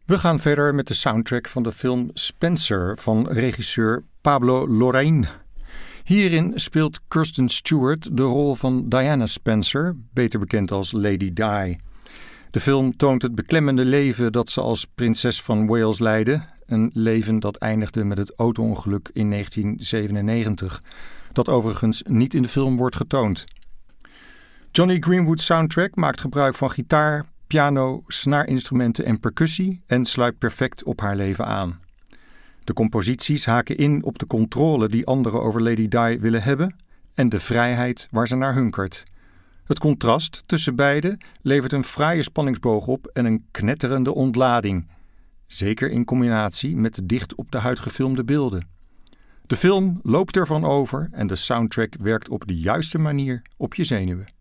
We gaan verder met de soundtrack van de film Spencer van regisseur Pablo Larraín. Hierin speelt Kristen Stewart de rol van Diana Spencer, beter bekend als Lady Di. De film toont het beklemmende leven dat ze als prinses van Wales leidde. Een leven dat eindigde met het auto-ongeluk in 1997. Dat overigens niet in de film wordt getoond. Jonny Greenwood's soundtrack maakt gebruik van gitaar, piano, snaarinstrumenten en percussie en sluit perfect op haar leven aan. De composities haken in op de controle die anderen over Lady Di willen hebben en de vrijheid waar ze naar hunkert. Het contrast tussen beide levert een fraaie spanningsboog op en een knetterende ontlading. Zeker in combinatie met de dicht op de huid gefilmde beelden. De film loopt ervan over en de soundtrack werkt op de juiste manier op je zenuwen.